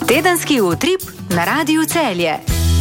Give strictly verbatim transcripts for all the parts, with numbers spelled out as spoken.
Tedenski utrip na Radiu Celje.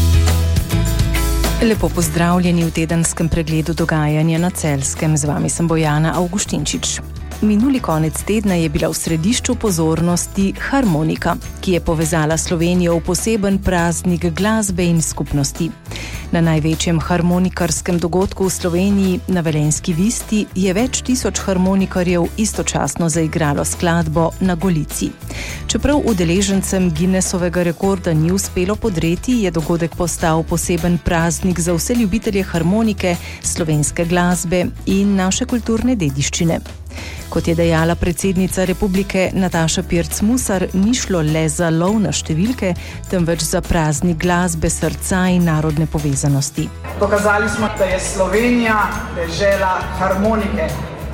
Lepo pozdravljeni v tedenskem pregledu dogajanja na Celjskem. Z vami sem Bojana Avguštinčič. Minuli konec tedna je bila v središču pozornosti harmonika, ki je povezala Slovenijo v poseben praznik glasbe in skupnosti. Na največjem harmonikarskem dogodku v Sloveniji, na Velenjski Visti, je več tisoč harmonikarjev istočasno zaigralo skladbo Na Golici. Čeprav udeležencem Guinnessovega rekorda ni uspelo podreti, je dogodek postal poseben praznik za vse ljubitelje harmonike, slovenske glasbe in naše kulturne dediščine. Kot je dejala predsednica republike Nataša Pirc Musar, ni šlo le za lov na številke, temveč za praznik glasbe, srca in narodne povezanosti. Pokazali smo, da je Slovenija dežela harmonike.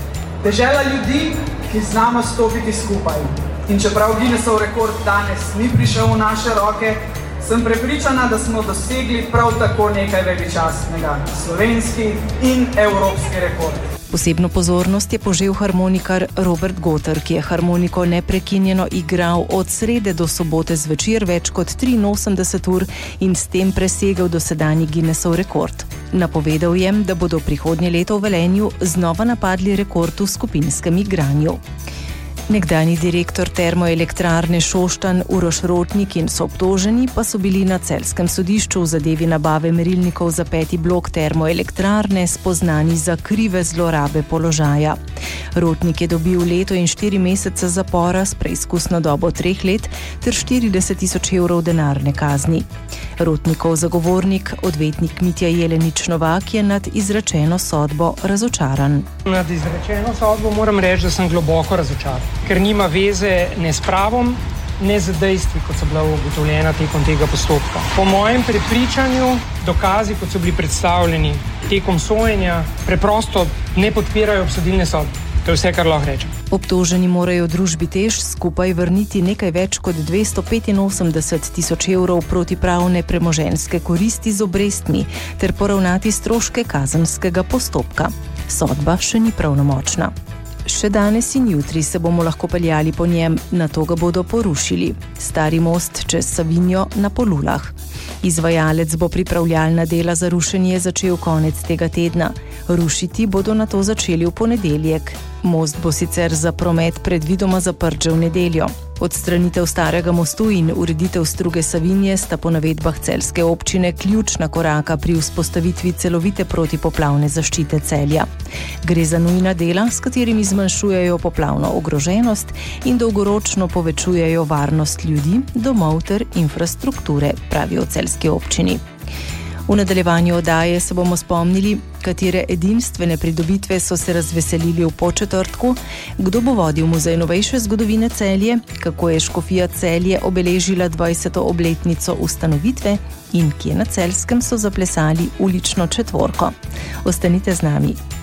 Dežela ljudi, ki znamo stopiti skupaj. In čeprav Guinnessov rekord danes ni prišel v naše roke, sem prepričana, da smo dosegli prav tako nekaj veličastnega. Slovenski in evropski rekord. Posebno pozornost je požel harmonikar Robert Goter, ki je harmoniko neprekinjeno igral od srede do sobote zvečer več kot triinosemdeset ur in s tem presegel dosedanji Guinnessov rekord. Napovedal je, da bodo prihodnje leto v Velenju znova napadli rekord v skupinskem igranju. Nekdanji direktor termoelektrarne Šoštanj Uroš Rotnik in soobtoženi pa so bili na celjskem sodišču v zadevi nabave merilnikov za peti blok termoelektrarne spoznani za krive zlorabe položaja. Rotnik je dobil leto in štiri mesece zapora s preizkusno dobo treh let ter štirideset tisoč evrov denarne kazni. Rotnikov zagovornik, odvetnik Mitja Jelenič Novak, je nad izrečeno sodbo razočaran. Nad izrečeno sodbo moram reči, da sem globoko razočaran, ker nima veze ne s pravom, ne z dejstvi, kot so bila ugotovljena tekom tega postopka. Po mojem prepričanju dokazi, kot so bili predstavljeni tekom sojenja, preprosto ne podpirajo obsodilne sodbe. To je vse, kar lahko rečem. Obtoženi morajo družbi Teš skupaj vrniti nekaj več kot dvesto petinosemdeset tisoč evrov protipravne premoženjske koristi z obrestmi ter poravnati stroške kazenskega postopka. Sodba še ni pravnomočna. Še danes in jutri se bomo lahko peljali po njem, nato ga bodo porušili. Stari most čez Savinjo na Polulah. Izvajalec bo pripravljalna dela za rušenje začel konec tega tedna. Rušiti bodo nato začeli v ponedeljek. Most bo sicer za promet predvidoma zaprt že v nedeljo. Odstranitev starega mostu in ureditev struge Savinje sta po navedbah celjske občine ključna koraka pri vzpostavitvi celovite protipoplavne zaščite Celja. Gre za nujna dela, s katerimi zmanjšujejo poplavno ogroženost in dolgoročno povečujejo varnost ljudi, domov ter infrastrukture, pravijo v celjski občini. V nadaljevanju oddaje se bomo spomnili, katere edinstvene pridobitve so se razveselili v Podčetrtku, kdo bo vodil Muzej novejše zgodovine Celje, kako je škofija Celje obeležila dvajseto obletnico ustanovitve in kje na Celjskem so zaplesali ulično četvorko. Ostanite z nami.